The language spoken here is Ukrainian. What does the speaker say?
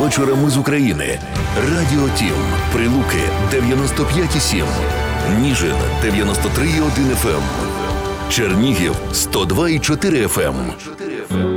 вечорами з України. Радіо Тім. Прилуки 95,7. Ніжин 93,1 FM. Чернігів 102,4 FM.